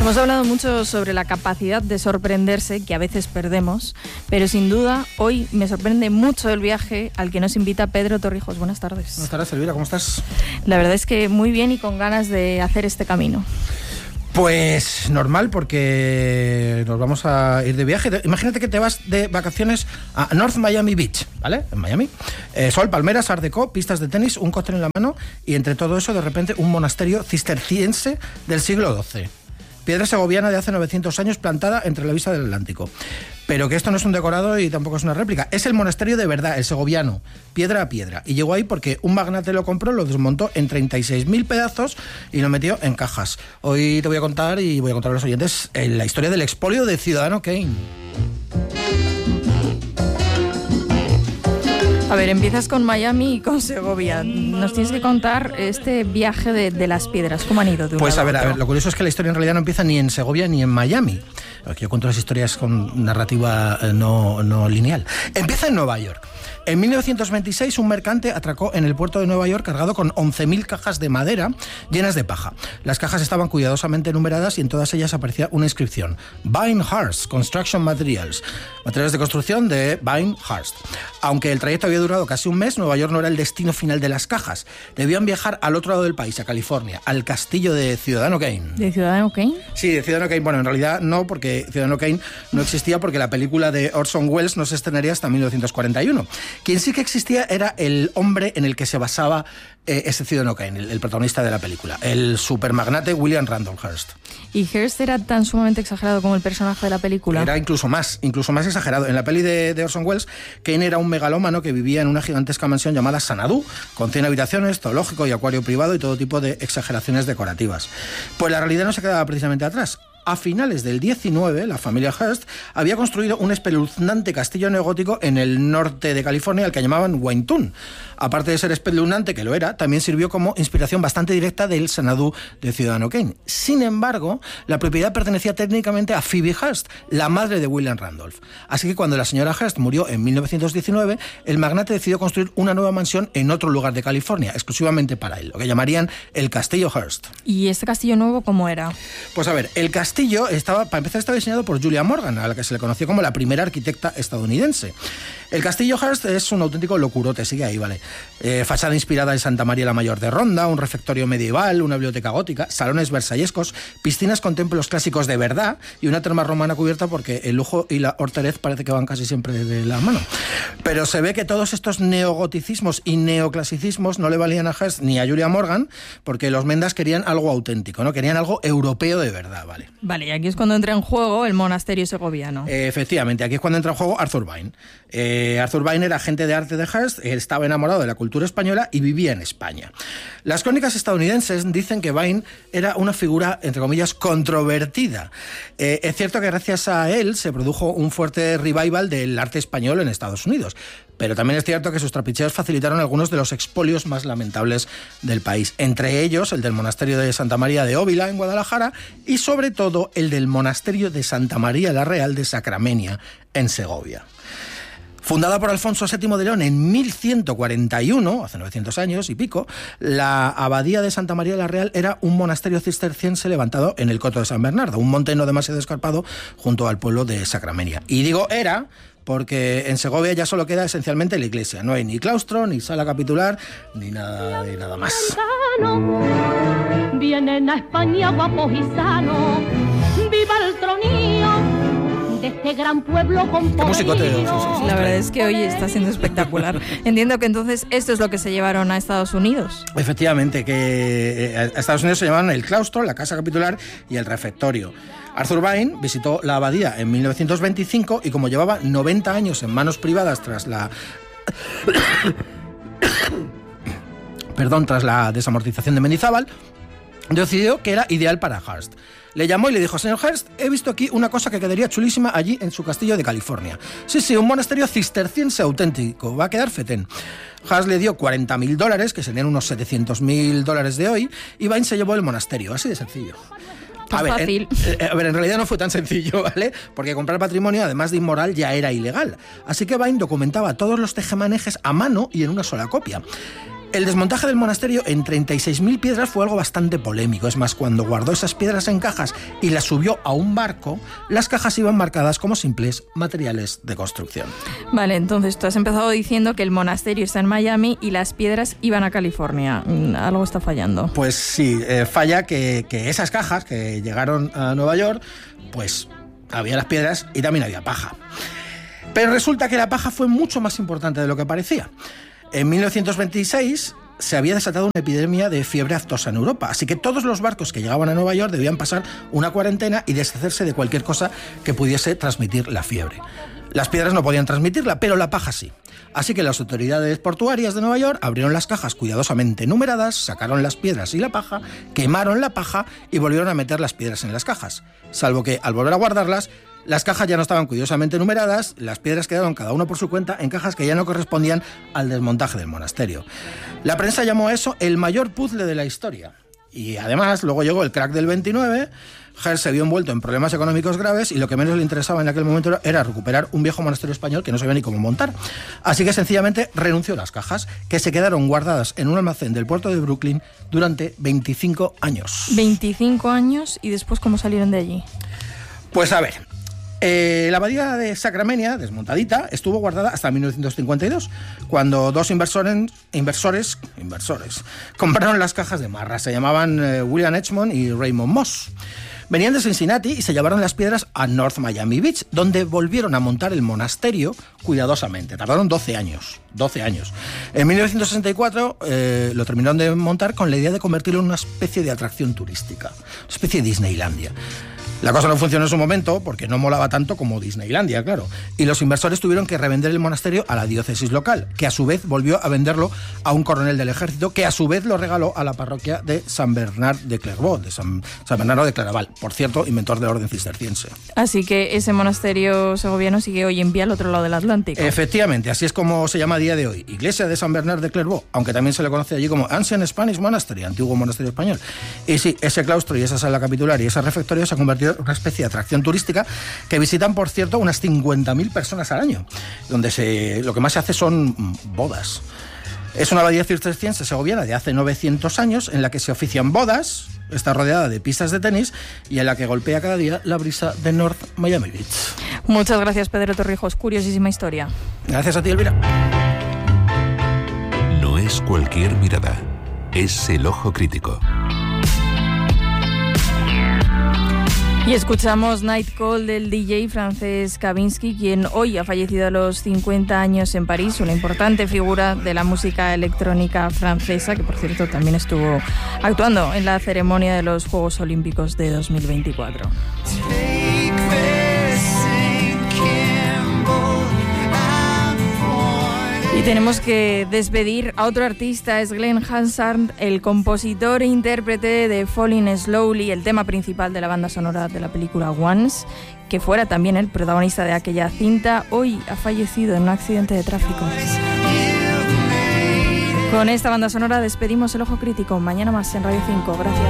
Hemos hablado mucho sobre la capacidad de sorprenderse, que a veces perdemos, pero sin duda hoy me sorprende mucho el viaje al que nos invita Pedro Torrijos. Buenas tardes. Buenas tardes, Elvira, ¿cómo estás? La verdad es que muy bien y con ganas de hacer este camino. Pues normal, porque nos vamos a ir de viaje. Imagínate que te vas de vacaciones a North Miami Beach, ¿vale? En Miami. Sol, palmeras, art deco, pistas de tenis, un cóctel en la mano y entre todo eso, de repente, un monasterio cisterciense del siglo XII. Piedra segoviana de hace 900 años plantada entre la vista del Atlántico. Pero que esto no es un decorado y tampoco es una réplica. Es el monasterio de verdad, el segoviano, piedra a piedra. Y llegó ahí porque un magnate lo compró, lo desmontó en 36.000 pedazos y lo metió en cajas. Hoy te voy a contar y voy a contar a los oyentes la historia del expolio de Ciudadano Kane. A ver, empiezas con Miami y con Segovia. Nos tienes que contar este viaje de las piedras. ¿Cómo han ido de un Pues lado a ver, lo curioso es que la historia en realidad no empieza ni en Segovia ni en Miami. Aquí yo cuento las historias con narrativa no lineal. Empieza en Nueva York. En 1926 un mercante atracó en el puerto de Nueva York cargado con 11.000 cajas de madera llenas de paja. Las cajas estaban cuidadosamente numeradas y en todas ellas aparecía una inscripción: Vinehurst Construction Materials, materiales de construcción de Vinehurst. Aunque el trayecto había durado casi un mes, Nueva York no era el destino final de las cajas. Debían viajar al otro lado del país, a California, al castillo de Ciudadano Kane. ¿De Ciudadano Kane? Sí, de Ciudadano Kane. Bueno, en realidad no, porque Ciudadano Kane no existía porque la película de Orson Welles no se estrenaría hasta 1941. Quien sí que existía era el hombre en el que se basaba ese Ciudadano Kane, el protagonista de la película, el supermagnate William Randolph Hearst. ¿Y Hearst era tan sumamente exagerado como el personaje de la película? Era incluso más exagerado. En la peli de Orson Welles, Kane era un megalómano que vivía en una gigantesca mansión llamada Xanadu, con 100 habitaciones, zoológico y acuario privado y todo tipo de exageraciones decorativas. Pues la realidad no se quedaba precisamente atrás. A finales del 19, la familia Hearst había construido un espeluznante castillo neogótico en el norte de California, al que llamaban Wayne-Tun. Aparte de ser espeluznante, que lo era, también sirvió como inspiración bastante directa del Xanadu de Ciudadano Kane. Sin embargo, la propiedad pertenecía técnicamente a Phoebe Hearst, la madre de William Randolph. Así que cuando la señora Hearst murió en 1919, el magnate decidió construir una nueva mansión en otro lugar de California, exclusivamente para él, lo que llamarían el Castillo Hearst. ¿Y este castillo nuevo cómo era? Pues a ver, el castillo estaba diseñado por Julia Morgan, a la que se le conoció como la primera arquitecta estadounidense. El Castillo Hearst es un auténtico locurote, sigue ahí, ¿vale? Fachada inspirada en Santa María la Mayor de Ronda, un refectorio medieval, una biblioteca gótica, salones versallescos, piscinas con templos clásicos de verdad y una terma romana cubierta, porque el lujo y la horterez parece que van casi siempre de la mano. Pero se ve que todos estos neogoticismos y neoclasicismos no le valían a Hearst ni a Julia Morgan, porque los Mendas querían algo auténtico, ¿no? Querían algo europeo de verdad, ¿vale? Vale, y aquí es cuando entra en juego el monasterio segoviano. Efectivamente, aquí es cuando entra en juego Arthur Vine. Arthur Vine era agente de arte de Hearst, estaba enamorado de la cultura española y vivía en España. Las crónicas estadounidenses dicen que Vine era una figura, entre comillas, controvertida. Es cierto que gracias a él se produjo un fuerte revival del arte español en Estados Unidos, pero también es cierto que sus trapicheos facilitaron algunos de los expolios más lamentables del país, entre ellos el del monasterio de Santa María de Óvila en Guadalajara y sobre todo el del monasterio de Santa María la Real de Sacramenia en Segovia. Fundada por Alfonso VII de León en 1141, hace 900 años y pico, la abadía de Santa María la Real era un monasterio cisterciense levantado en el Coto de San Bernardo, un monte no demasiado escarpado junto al pueblo de Sacramenia. Y digo era porque en Segovia ya solo queda esencialmente la iglesia. No hay ni claustro, ni sala capitular, ni nada más. Vienen a España guapos y sanos, viva el tronío de este gran pueblo con ¿Qué musicote? La verdad es que hoy está siendo espectacular. Entiendo que entonces esto es lo que se llevaron a Estados Unidos. Efectivamente, que a Estados Unidos se llamaban el claustro, la casa capitular y el refectorio. Arthur Vine visitó la abadía en 1925 y como llevaba 90 años en manos privadas tras la desamortización de Mendizábal, decidió que era ideal para Hearst. Le llamó y le dijo: señor Hearst, he visto aquí una cosa que quedaría chulísima allí en su castillo de California. Sí, un monasterio cisterciense auténtico, va a quedar fetén. Hearst le dio $40.000, que serían unos $700.000 de hoy, y Vine se llevó el monasterio, así de sencillo. Fácil. En realidad no fue tan sencillo, ¿vale? Porque comprar patrimonio, además de inmoral, ya era ilegal. Así que Vine documentaba todos los tejemanejes a mano y en una sola copia. El desmontaje del monasterio en 36.000 piedras fue algo bastante polémico. Es más, cuando guardó esas piedras en cajas y las subió a un barco, las cajas iban marcadas como simples materiales de construcción. Vale, entonces tú has empezado diciendo que el monasterio está en Miami y las piedras iban a California. Algo está fallando. Pues sí, falla que esas cajas que llegaron a Nueva York, pues había las piedras y también había paja. Pero resulta que la paja fue mucho más importante de lo que parecía. En 1926 se había desatado una epidemia de fiebre aftosa en Europa, así que todos los barcos que llegaban a Nueva York debían pasar una cuarentena y deshacerse de cualquier cosa que pudiese transmitir la fiebre. Las piedras no podían transmitirla, pero la paja sí. Así que las autoridades portuarias de Nueva York abrieron las cajas cuidadosamente numeradas, sacaron las piedras y la paja, quemaron la paja y volvieron a meter las piedras en las cajas. Salvo que, al volver a guardarlas, las cajas ya no estaban cuidadosamente numeradas, las piedras quedaron cada uno por su cuenta en cajas que ya no correspondían al desmontaje del monasterio. La prensa llamó a eso el mayor puzzle de la historia. Y además, luego llegó el crack del 29, Hearst se vio envuelto en problemas económicos graves y lo que menos le interesaba en aquel momento era recuperar un viejo monasterio español que no sabía ni cómo montar. Así que sencillamente renunció a las cajas, que se quedaron guardadas en un almacén del puerto de Brooklyn durante 25 años. 25 años, ¿y después cómo salieron de allí? Pues a ver... la abadía de Sacramento, desmontadita, estuvo guardada hasta 1952, cuando dos inversores compraron las cajas de marra. Se llamaban William Edgmond y Raymond Moss. Venían de Cincinnati y se llevaron las piedras a North Miami Beach, donde volvieron a montar el monasterio cuidadosamente. Tardaron 12 años. En 1964 lo terminaron de montar con la idea de convertirlo en una especie de atracción turística, una especie de Disneylandia. La cosa no funcionó en su momento porque no molaba tanto como Disneylandia, claro. Y los inversores tuvieron que revender el monasterio a la diócesis local, que a su vez volvió a venderlo a un coronel del ejército, que a su vez lo regaló a la parroquia de San Bernard de Clairvaux, de San Bernardo de Claraval, por cierto, inventor de la orden cisterciense. Así que ese monasterio segoviano sigue hoy en pie al otro lado del Atlántico. Efectivamente, así es como se llama a día de hoy, Iglesia de San Bernard de Clairvaux, aunque también se le conoce allí como Ancient Spanish Monastery, antiguo monasterio español. Y sí, ese claustro y esa sala capitular y ese refectorio se ha convertido una especie de atracción turística que visitan, por cierto, unas 50.000 personas al año, donde lo que más se hace son bodas. Es una abadía cisterciense segoviana de hace 900 años en la que se ofician bodas, está rodeada de pistas de tenis y en la que golpea cada día la brisa de North Miami Beach. Muchas gracias, Pedro Torrijos. Curiosísima historia. Gracias a ti, Elvira. No es cualquier mirada, es el ojo crítico. Y escuchamos Night Call del DJ Francesc Kavinsky, quien hoy ha fallecido a los 50 años en París, una importante figura de la música electrónica francesa, que por cierto también estuvo actuando en la ceremonia de los Juegos Olímpicos de 2024. Y tenemos que despedir a otro artista, es Glenn Hansard, el compositor e intérprete de Falling Slowly, el tema principal de la banda sonora de la película Once, que fuera también el protagonista de aquella cinta. Hoy ha fallecido en un accidente de tráfico. Con esta banda sonora despedimos el Ojo Crítico. Mañana más en Radio 5. Gracias.